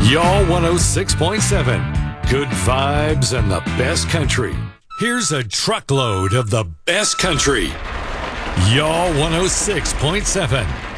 Y'all 106.7. Good vibes and the best country. Here's a truckload of the best country. Y'all 106.7.